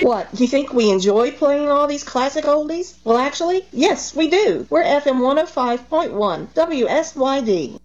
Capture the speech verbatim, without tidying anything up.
What, you think we enjoy playing all these classic oldies? Well, actually, yes, we do. We're F M one oh five point one, W S Y D.